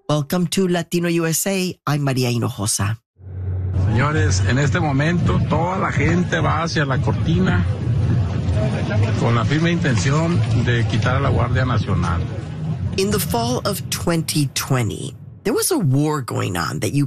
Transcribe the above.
Welcome to Latino USA. I'm María Hinojosa. Señores, en este momento toda la gente va hacia la cortina con la firme intención de quitar a la Guardia Nacional. In the fall of 2020, there was a war going on that you